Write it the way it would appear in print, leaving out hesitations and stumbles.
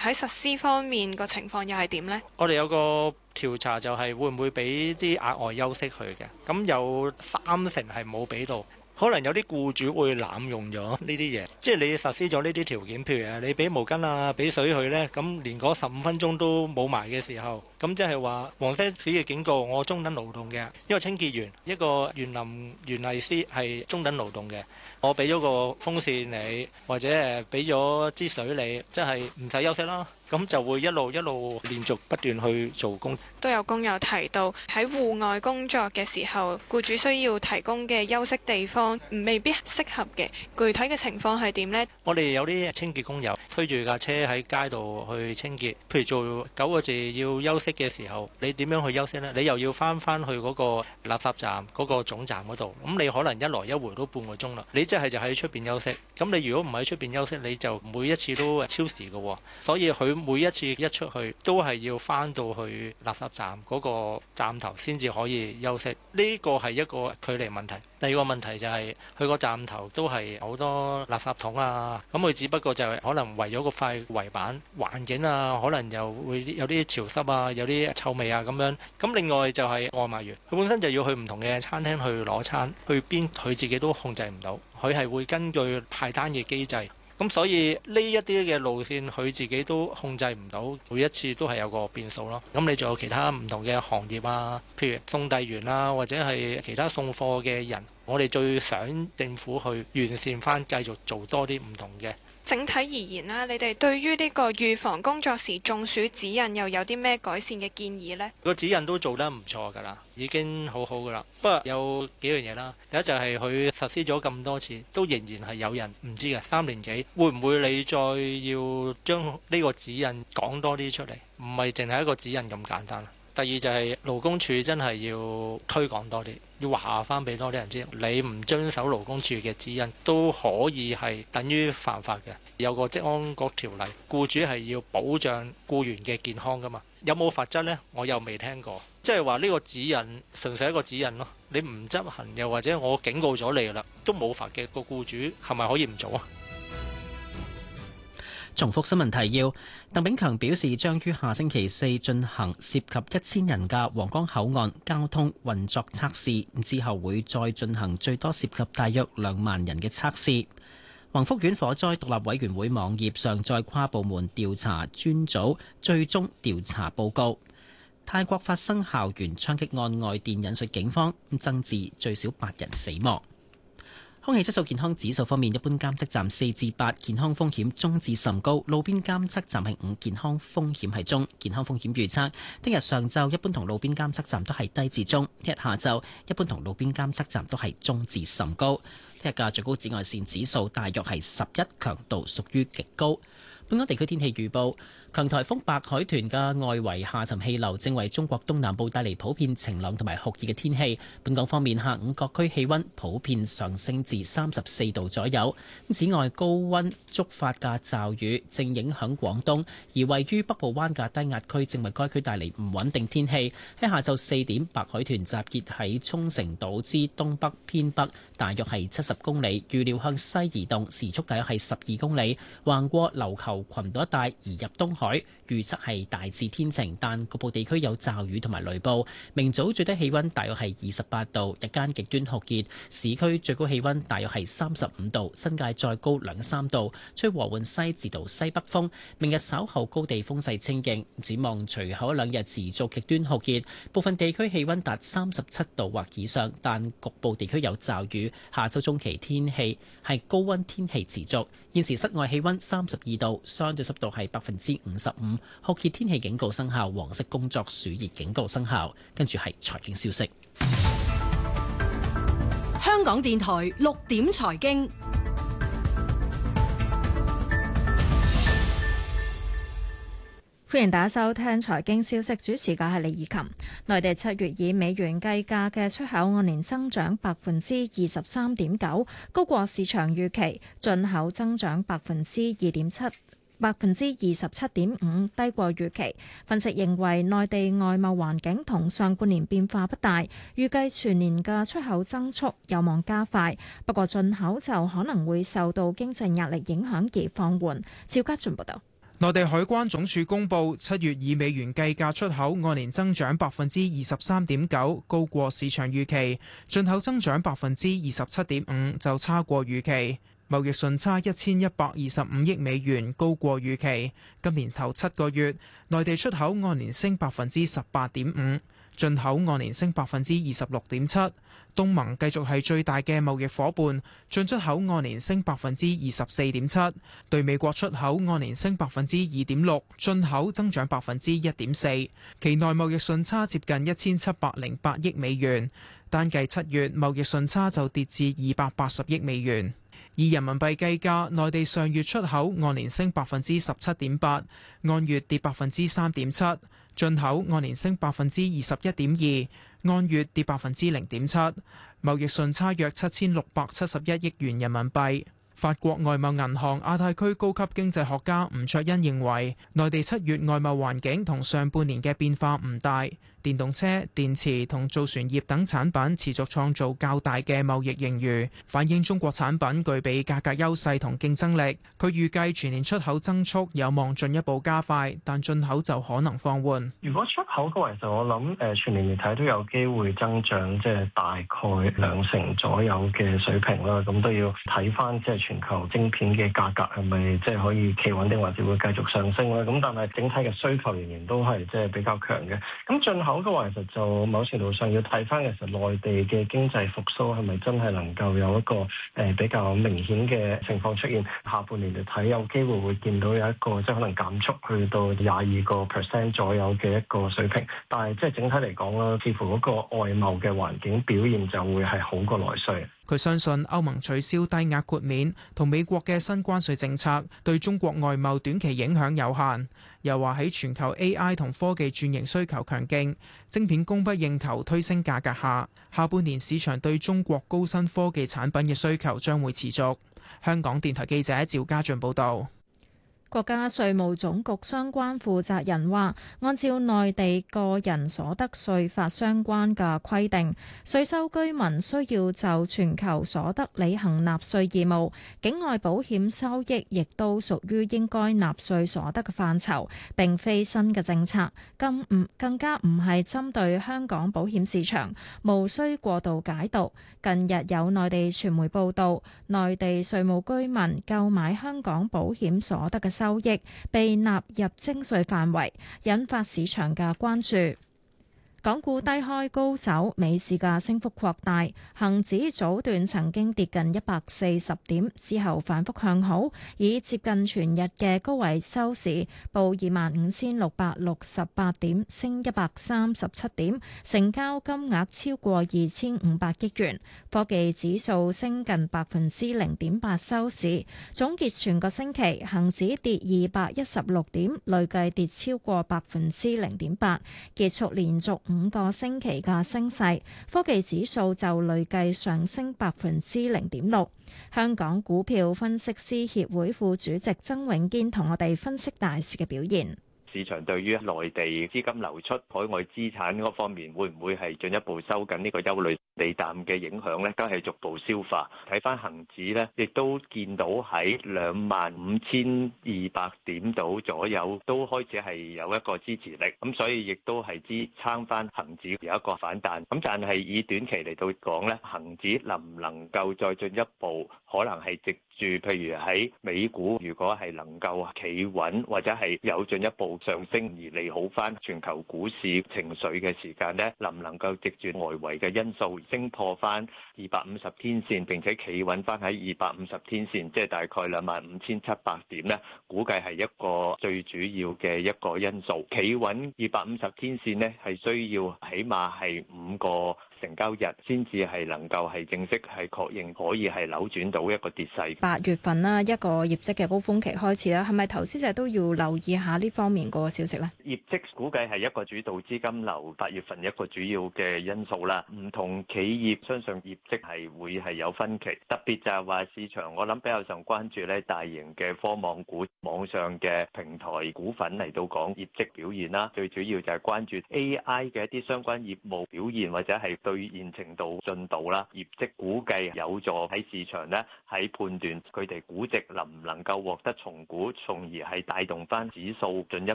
喺實施方面個情況又係點呢？ 我哋有個調查就係會唔會俾啲額外休息佢嘅，咁有30%係冇俾到。可能有啲僱主會濫用咗呢啲嘢，即係你實施咗呢啲條件，譬如你俾毛巾啊、俾水佢呢，咁連嗰15分鐘都冇埋嘅時候，咁即係話黃色指示警告，我中等勞動嘅一個清潔員、一個園林園藝師係中等勞動嘅，我俾咗個風扇你，或者俾咗支水你，即係唔使休息啦。咁就會一路連續不斷去做工。 都有工友提到喺戶外工作嘅時候，僱主需要提供嘅休息地方未必適合嘅。具體嘅情況係點呢？ 我哋有啲清潔工友推住架車喺街度去清潔，譬如做9個字要休息嘅時候，你點樣去休息呢？你又要翻去嗰個垃圾站嗰個總站嗰度，咁你可能一來一回都半個鐘啦。你即係就喺出邊休息，咁你如果唔喺出邊休息，你就每一次都超時嘅，所以佢每一次一出去都係要翻到去垃圾站嗰個站頭先至可以休息，呢個係一個距離問題。第二個問題就係佢個站頭都係好多垃圾桶啊，咁佢只不過就係可能圍咗個塊圍板，環境啊可能又會有啲潮濕啊，有啲臭味啊咁樣。咁另外就係外賣員，佢本身就要去唔同嘅餐廳去攞餐，去邊佢自己都控制唔到，佢係會根據派單嘅機制。咁所以呢一啲嘅路線佢自己都控制唔到，每一次都係有個變數咯。咁你仲有其他唔同嘅行業啊，譬如送遞員啊，或者係其他送貨嘅人，我哋最想政府去完善翻，繼續做多啲唔同嘅。 整體而言啦，你哋對於呢個預防工作時中暑指引又有啲咩改善嘅建議呢？ 個指引都做得唔錯㗎啦，已經好好㗎啦。不過有幾樣嘢啦，第一就係佢實施咗咁多次，都仍然係有人唔知嘅。3年幾，會唔會你再要將呢個指引講多啲出嚟？唔係淨係一個指引咁簡單。第二就係勞工處真係要推廣多啲，要話翻俾多啲人知，你唔遵守勞工處嘅指引都可以係等於犯法嘅。有個職安局條例，僱主係要保障僱員嘅健康噶嘛。有冇罰則呢？我又未聽過。即係話呢個指引純粹係一個指引咯，你唔執行又或者我警告咗你啦，都冇罰嘅，個僱主係咪可以唔做啊？ 重複新聞提要，鄧炳強表示將於下星期4進行涉及1000人嘅皇崗口岸交通運作測試，之後會再進行最多涉及大約2萬人嘅測試。宏福苑火災獨立委員會網頁上載跨部門調查專組最終調查報告。泰國發生校園槍擊案，外電引述警方增至最少8人死亡。空氣質素健康指數方面，一般監測站4至8，健康風險中至甚高；路邊監測站係5，健康風險係中。健康風險預測，聽日上晝一般同路邊監測站都係低至中；聽日下晝一般同路邊監測站都係中至甚高。聽日嘅最高紫外線指數大約係11，強度屬於極高。本港地區天氣預報，強颱風白海豚嘅外圍下沉氣流正為中國東南部帶嚟普遍晴朗同埋酷熱嘅天氣。本港方面，下午各區氣溫普遍上升至34度左右。此外，高溫觸發嘅驟雨正影響廣東，而位於北部灣嘅低壓區正為該區帶嚟唔穩定天氣。喺下晝4點，白海豚集結喺沖繩島之東北偏北，大約係70公里，預料向西移動，時速大約係12公里，橫過琉球群島一帶移入東海。預測係大致天晴，但局部地區有驟雨同埋雷暴。明早最低氣溫大約係28度，日間極端酷熱，市區最高氣溫大約係35度，新界再高2-3度，吹和緩西至到西北風。明日稍後高地風勢清勁，展望隨後一兩日持續極端酷熱，部分地區氣溫達37度或以上，但局部地區有驟雨。下周中期天氣係高溫天氣持續。現時室外氣溫32度，相對濕度係55%，酷熱天氣警告生效，黃色工作暑熱警告生效。跟住係財經消息。 香港電台6點財經。 歡迎大家收聽財經消息，主持嘅係李怡琴。內地7月以美元計價嘅出口按年增長23.9%，高過市場預期；進口增長27.5%，低過預期。分析認為，內地外貿環境同上半年變化不大，預計全年嘅出口增速有望加快。不過進口就可能會受到經濟壓力影響而放緩。趙家俊報道。 內地海關總署公佈，7月以美元計價出口按年增長23.9%，高過市場預期；進口增長27.5%，就差過預期。貿易順差1125億美元，高過預期。今年頭7個月，內地出口按年升18.5%，進口按年升26.7%。東盟繼續係最大嘅貿易夥伴，進出口按年升24.7%，對美國出口按年升2.6%，進口增長1.4%。期內貿易順差接近1708億美元，單計7月貿易順差就跌至280億美元。以人民幣計價，內地上月出口按年升17.8%，按月跌3.7%；進口按年升21.2%，按月跌0.7%。貿易順差約7671億元人民幣。法國外貿銀行亞太區高級經濟學家吳卓恩認為，內地7月外貿環境同上半年嘅變化唔大。電動車、電池同造船業等產品持續創造較大嘅貿易盈餘，反映中國產品具備價格優勢同競爭力。佢預計全年出口增速有望進一步加快，但進口就可能放緩。 如果出口嘅話，其實我諗全年嚟睇都有機會增長，即係大概2成左右嘅水平啦。咁都要睇翻即係全球晶片嘅價格係咪即係可以企穩定，或者會繼續上升啦。咁但係整體嘅需求仍然都係即係比較強嘅。咁進口嘅話，其實就某程度上要睇翻其實內地嘅經濟復甦係咪真係能夠有一個比較明顯嘅情況出現。下半年嚟睇有機會會見到有一個即係可能減速去到22% 左右嘅一個水平。但係即係整體嚟講啦，似乎嗰個外貿嘅環境表現就會係好過內需。 佢相信歐盟取消低額豁免同美國嘅新關稅政策對中國外貿短期影響有限。又話喺全球 AI 同科技轉型需求強勁，晶片供不應求推升價格下，下半年市場對中國高新科技產品嘅需求將會持續。香港電台記者趙家俊報導。 國家稅務總局相關負責人話，按照內地個人所得稅法相關嘅規定，稅收居民需要就全球所得履行納稅義務，境外保險收益亦都屬於應該納稅所得嘅範疇，並非新嘅政策，更加唔係針對香港保險市場，無需過度解讀。近日有內地傳媒報道，內地稅務居民購買香港保險所得嘅收益被納入徵稅範圍，引發市場嘅關注。港股低開高走，美市嘅升幅擴大，恒指早段曾經跌近140點，之後反覆向好，以接近全日嘅高位收市，報25,668點，升137點，成交金額超過2,500億元。科技指數升近0.8%收市。總結全個星期，恒指跌216點，累計跌超過0.8%，結束連續5個星期嘅升勢，科技指數就累計上升0.6%。香港股票分析師協會副主席曾永堅同我哋分析大市嘅表現。 市場對於內地資金流出、海外資產嗰方面會唔會係進一步收緊呢個憂慮利淡嘅影響呢？梗係逐步消化。睇翻恒指呢，亦都見到喺25,200點度左右都開始係有一個支持力，咁所以亦都係支撐翻恒指有一個反彈。咁但係以短期嚟到講呢，恒指能唔能夠再進一步，可能係藉住譬如喺美股，如果係能夠企穩或者係有進一步上升而利好翻全球股市情緒嘅時間呢，能唔能夠藉住外圍嘅因素升破翻250天線，並且企穩翻喺250天線，即係大概25,700點呢，估計係一個最主要嘅一個因素。企穩250天線呢，係需要起碼係5個成交日先至係能夠係正式係確認可以係扭轉到一個跌勢。 8月份啦，一個業績嘅高峰期開始啦，係咪投資者都要留意下呢方面個消息呢？ 業績估計係一個主導資金流8月份一個主要嘅因素啦。唔同企業相信業績係會係有分歧，特別就係話市場我諗比較上關注咧大型嘅科網股、網上嘅平台股份嚟到講業績表現啦。最主要就係關注 AI 嘅一啲相關業務表現或者係兌現程度、進度啦、業績估計有助喺市場咧喺判斷佢哋估值能唔能夠獲得重估，從而係帶動翻指數進一